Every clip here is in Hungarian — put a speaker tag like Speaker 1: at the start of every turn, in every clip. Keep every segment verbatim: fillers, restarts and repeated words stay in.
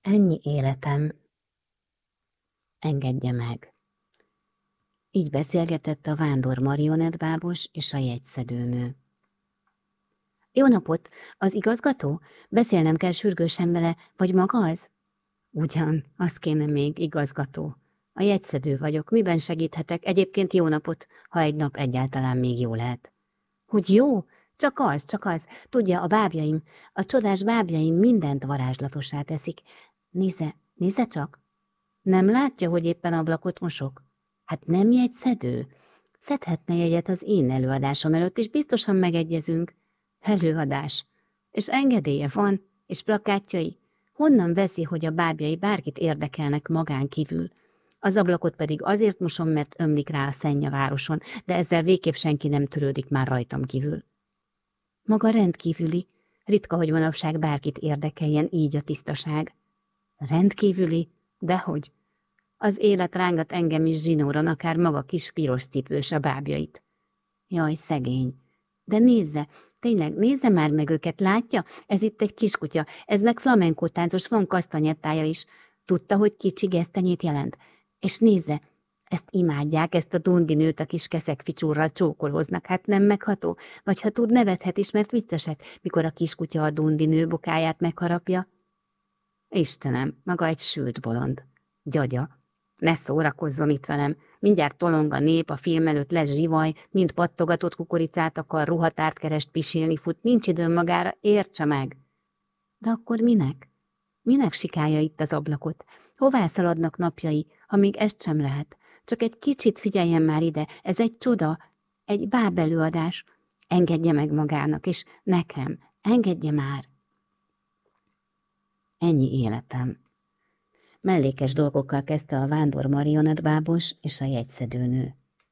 Speaker 1: Ennyi életem. Engedje meg. Így beszélgetett a vándor marionettbábos és a jegyszedőnő. Jó napot! Az igazgató? Beszélnem kell sürgősen vele, vagy maga az? Ugyan, az kéne még, igazgató. A jegyszedő vagyok, miben segíthetek? Egyébként jó napot, ha egy nap egyáltalán még jó lehet. Hogy jó? Csak az, csak az. Tudja, a bábjaim, a csodás bábjaim mindent varázslatossá teszik. Nézze, nézze csak! Nem látja, hogy éppen ablakot mosok? Hát nem jegyszedő? Szedhetne jegyet az én előadásom előtt, és biztosan megegyezünk. Előadás. És engedélye van, és plakátjai. Honnan veszi, hogy a bábjai bárkit érdekelnek magán kívül? Az ablakot pedig azért mosom, mert ömlik rá a szenny a városon, de ezzel végképp senki nem törődik már rajtam kívül. Maga rendkívüli. Ritka, hogy manapság bárkit érdekeljen így a tisztaság. Rendkívüli? Dehogy? Az élet rángat engem is zsinóron, akár maga kis piros cipős a bábjait. Jaj, szegény. De nézze, tényleg, nézze már meg őket, látja? Ez itt egy kiskutya, ez meg flamenkó táncos, van kasztanyettája is. Tudta, hogy kicsi gesztenyét jelent? És nézze, ezt imádják, ezt a dundinőt a kis keszekficsúrral csókolóznak, hát nem megható? Vagy ha tud, nevethet is, mert vicceset, mikor a kiskutya a dundinő bokáját megharapja. Istenem, maga egy sült bolond. Gyagya. Ne szórakozzon itt velem, mindjárt tolong a nép, a film előtt lesz zsivaj, mind pattogatott kukoricát akar, ruhatárt kerest, pisilni fut, nincs időm magára, értse meg. De akkor minek? Minek sikálja itt az ablakot? Hová szaladnak napjai, ha még ezt sem lehet? Csak egy kicsit figyeljen már ide, ez egy csoda, egy bábelőadás. Engedje meg magának, és nekem, engedje már. Ennyi életem. Mellékes dolgokkal kezdte a vándor marionettbábos és a jegyszedőnő.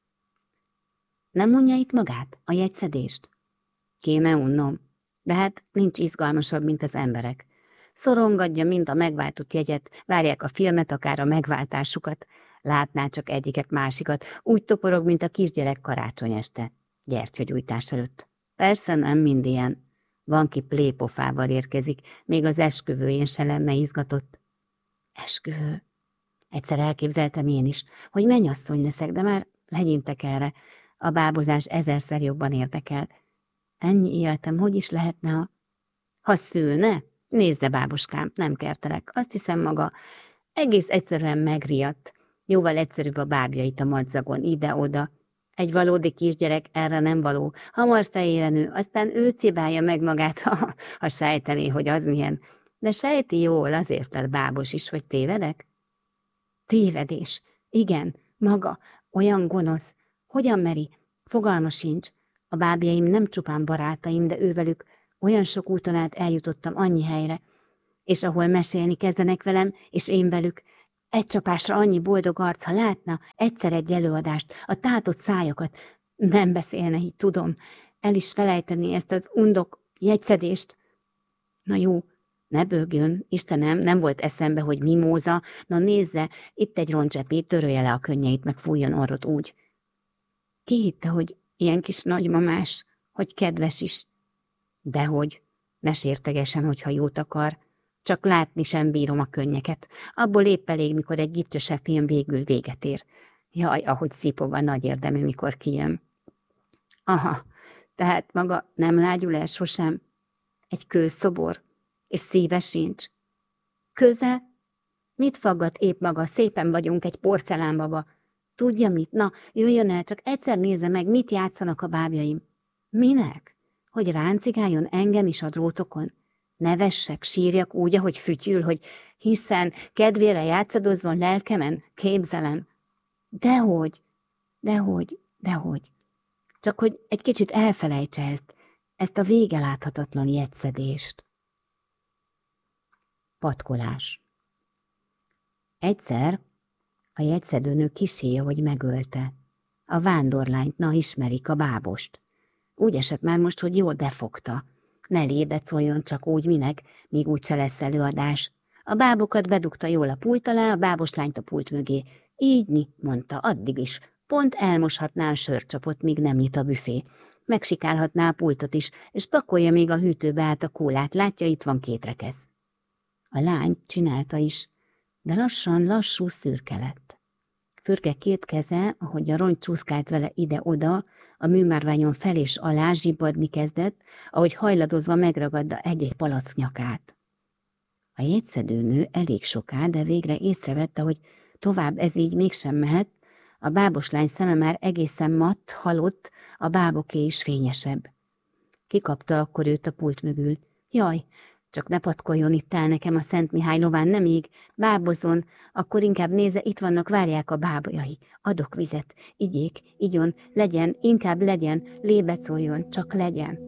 Speaker 1: Nem unja itt magát, a jegyszedést? Kéne unnom, de hát nincs izgalmasabb, mint az emberek. Szorongadja mind a megváltott jegyet, várják a filmet, akár a megváltásukat. Látná csak egyiket, másikat, úgy toporog, mint a kisgyerek karácsony este, gyertyagyújtás előtt. Persze nem mind ilyen. Van, ki plépofával érkezik, még az esküvőjén se lenne izgatott. Esküvő. Egyszer elképzeltem én is, hogy mennyasszony leszek, de már legyintek erre. A bábozás ezerszer jobban érdekel. Ennyi életem, hogy is lehetne, ha... Ha szülne? Nézze, báboskám, nem kertelek. Azt hiszem maga egész egyszerűen megriadt. Jóval egyszerűbb a bábjait a madzagon, ide-oda. Egy valódi kisgyerek erre nem való. Hamar fejére nő, aztán ő cibálja meg magát, ha, ha sejtené, hogy az milyen. De sejti jól, azért lett bábos is, vagy tévedek? Tévedés. Igen, maga, olyan gonosz. Hogyan meri? Fogalma sincs. A bábjaim nem csupán barátaim, de ővelük olyan sok úton át eljutottam annyi helyre, és ahol mesélni kezdenek velem, és én velük, egy csapásra annyi boldog arc, ha látna egyszer egy előadást, a tátott szájakat, nem beszélne így, tudom, el is felejteni ezt az undok jegyszedést. Na jó, ne bőgjön, Istenem, nem volt eszembe, hogy mimóza, na nézze, itt egy roncsepi, törölje le a könnyeit, meg fújjon orrot úgy. Ki hitte, hogy ilyen kis nagymamás, hogy kedves is? Dehogy, ne sértegesen, hogyha jót akar, csak látni sem bírom a könnyeket. Abból épp elég, mikor egy gicsösebb film végül véget ér. Jaj, ahogy szipog a nagy érdemű, mikor kijön. Aha, tehát maga nem lágyul el sosem? Egy kőszobor, és szíve sincs. Köze? Mit faggat épp maga, szépen vagyunk egy porcelánbaba. Tudja mit? Na, jöjjön el, csak egyszer nézze meg, mit játszanak a bábjaim. Minek? Hogy ráncigáljon engem is a drótokon? Nevessek, sírjak úgy, ahogy fütyül, hogy hiszen kedvére játszadozzon lelkemen, képzelem. Dehogy, dehogy, dehogy. Csak hogy egy kicsit elfelejtse ezt, ezt a vége láthatatlan jegyszedést. Patkolás. Egyszer a jegyszedőnő kiséje, hogy megölte. A vándorlányt, na ismerik, a bábost. Úgy esett már most, hogy jól befogta. Ne lébecoljon csak úgy, minek, míg úgyse lesz előadás. A bábokat bedugta jól a pult alá, a bábos lányt a pult mögé. Így, mondta, addig is. Pont elmoshatná a sörcsapot, míg nem nyit a büfé. Megsikálhatná a pultot is, és pakolja még a hűtőbe át a kólát. Látja, itt van két rekesz. A lány csinálta is, de lassan lassú szürke lett. Fürge két keze, ahogy a rongy csúszkált vele ide-oda, a műmárványon fel és alá zsibbadni kezdett, ahogy hajladozva megragadta egy-egy palac nyakát. A jegyszedőnő elég soká, de végre észrevette, hogy tovább ez így mégsem mehet, a báboslány szeme már egészen matt, halott, a báboké is fényesebb. Kikapta akkor őt a pult mögül. Jaj, csak ne patkoljon itt el nekem a Szent Mihály lován, nem így, bábozon, akkor inkább nézze, itt vannak, várják a bábjai. Adok vizet, igyék, igyon, legyen, inkább legyen, lébet szóljon, csak legyen.